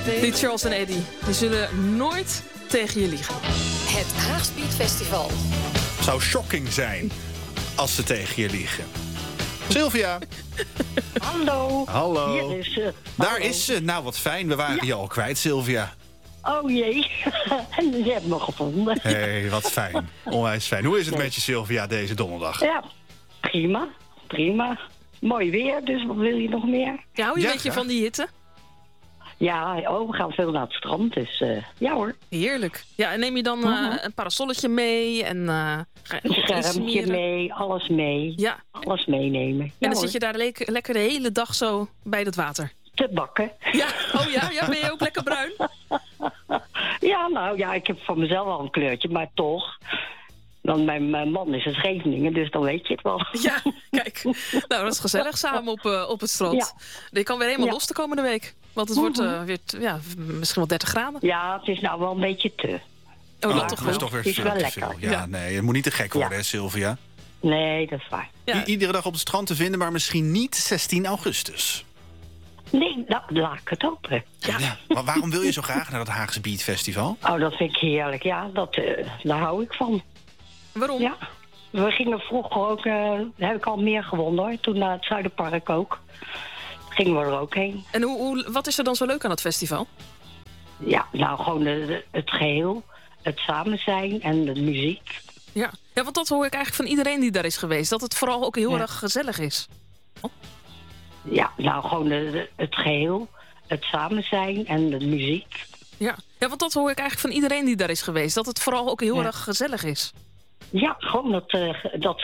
Die Charles en Eddie, die zullen nooit tegen je liegen. Het Haags Beat Festival. Zou shocking zijn als ze tegen je liegen. Sylvia. Hallo. Hallo. Hier is ze. Daar Hallo. is ze. Nou, wat fijn. We waren je al kwijt, Sylvia. Oh jee. En ze hebben me gevonden. Hé, wat fijn. Onwijs fijn. Hoe is het met je, Sylvia, deze donderdag? Ja, prima. Prima. Mooi weer, dus wat wil je nog meer? Ja, hou je Ja, een beetje graag. van die hitte? Ja, we gaan veel naar het strand, dus ja hoor. Heerlijk. Ja, en neem je dan een parasolletje mee en ga je Een goed schermpje insmeren? mee, alles mee. Ja, Alles meenemen. en Ja, dan hoor. zit je daar lekker de hele dag zo bij dat water. Te bakken. Ja, oh ja, ben je ook lekker bruin? Ja, nou ja, ik heb van mezelf al een kleurtje, maar toch. Dan mijn man is een Scheveningen, dus dan weet je het wel. Ja, kijk. Nou, dat is gezellig samen op het strand. Ja. Je kan weer helemaal Ja. los de komende week. Want het wordt weer misschien wel 30 graden. Ja, het is nou wel een beetje te. Oh, dat Ah, toch dat is wel. toch weer Is veel wel te lekker. veel. Ja, nee, het moet niet te gek worden, Ja. hè, Sylvia. Nee, dat is waar. Ja. Iedere dag op het strand te vinden, maar misschien niet 16 augustus. Nee, nou, laat ik het open. Ja. Maar waarom wil je zo graag naar dat Haagse Beat Festival? Oh, dat vind ik heerlijk. Ja, daar hou ik van. Waarom? Ja. We gingen vroeger ook, daar heb ik al meer gewonnen hoor. Toen naar het Zuiderpark ook. Gingen we er ook heen. En wat is er dan zo leuk aan het festival? Ja, nou gewoon het geheel. Het samen zijn en de muziek. Ja, want dat hoor ik eigenlijk van iedereen die daar is geweest. Dat het vooral ook heel Ja. erg gezellig is. Ja, nou gewoon het geheel. Het samen zijn en de muziek. Ja, want dat hoor ik eigenlijk van iedereen die daar is geweest. Dat het vooral ook heel Ja. erg gezellig is. Ja, gewoon dat